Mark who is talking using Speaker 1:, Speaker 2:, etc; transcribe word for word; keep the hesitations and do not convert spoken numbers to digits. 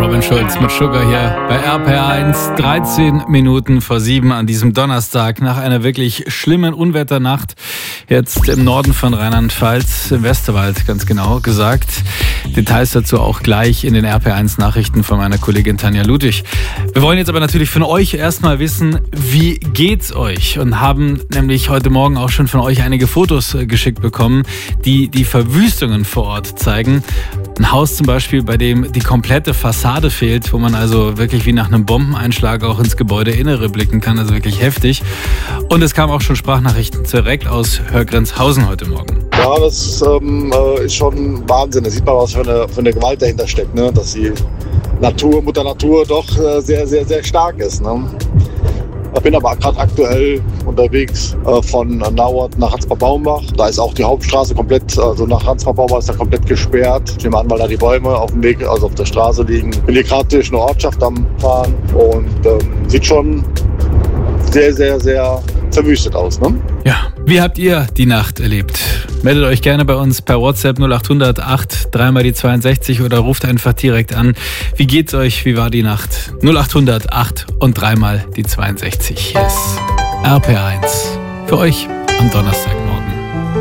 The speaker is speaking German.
Speaker 1: Robin Schulz mit Sugar hier bei R P R eins, dreizehn Minuten vor sieben an diesem Donnerstag nach einer wirklich schlimmen Unwetternacht. Jetzt im Norden von Rheinland-Pfalz, im Westerwald ganz genau gesagt. Details dazu auch gleich in den R P R eins Nachrichten von meiner Kollegin Tanja Ludwig. Wir wollen jetzt aber natürlich von euch erstmal wissen, wie geht's euch? Und haben nämlich heute Morgen auch schon von euch einige Fotos geschickt bekommen, die die Verwüstungen vor Ort zeigen. Ein Haus zum Beispiel, bei dem die komplette Fassade fehlt, wo man also wirklich wie nach einem Bombeneinschlag auch ins Gebäudeinnere blicken kann, also wirklich heftig. Und es kamen auch schon Sprachnachrichten direkt aus Hörgrenzhausen heute Morgen.
Speaker 2: Ja, das ähm, ist schon Wahnsinn. Da sieht man, was für eine, für eine Gewalt dahinter steckt, ne? Dass die Natur, Mutter Natur doch äh, sehr, sehr, sehr stark ist. Ne? Ich bin aber gerade aktuell unterwegs äh, von Nauert nach Hansbach-Baumbach. Da ist auch die Hauptstraße komplett, also nach Hansbach-Baumbach ist da komplett gesperrt. Ich nehme an, weil da die Bäume auf dem Weg, also auf der Straße liegen. Ich bin hier gerade durch eine Ortschaft am Fahren und ähm, sieht schon sehr, sehr, sehr verwüstet aus. Ne?
Speaker 1: Ja, wie habt ihr die Nacht erlebt? Meldet euch gerne bei uns per WhatsApp null acht hundert acht dreimal die zweiundsechzig oder ruft einfach direkt an. Wie geht's euch? Wie war die Nacht? null acht hundert acht und dreimal die zweiundsechzig. Hier ist R P R eins für euch am Donnerstagmorgen.